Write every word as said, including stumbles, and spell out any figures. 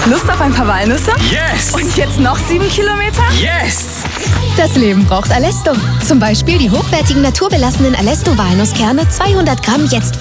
Lust auf ein paar Walnüsse? Yes! Und jetzt noch sieben Kilometer? Yes! Das Leben braucht Alesto. Zum Beispiel die hochwertigen naturbelassenen Alesto Walnusskerne zweihundert Gramm jetzt